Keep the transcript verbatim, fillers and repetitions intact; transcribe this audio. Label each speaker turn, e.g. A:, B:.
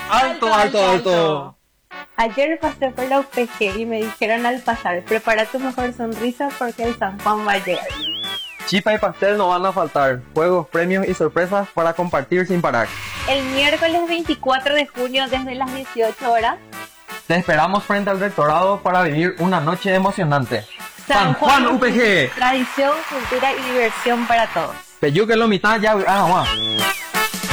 A: Alto, alto, alto.
B: Ayer pasé por la U P G y me dijeron al pasar, prepara tu mejor sonrisa porque el San Juan va a llegar.
A: Chipa y pastel no van a faltar. Juegos, premios y sorpresas para compartir sin parar.
B: El miércoles veinticuatro de junio desde las dieciocho horas.
A: Te esperamos frente al rectorado para vivir una noche emocionante. San Juan U P G.
B: Tradición, cultura y diversión para todos.
A: Peyuque lo mitad ya. Ah, guau.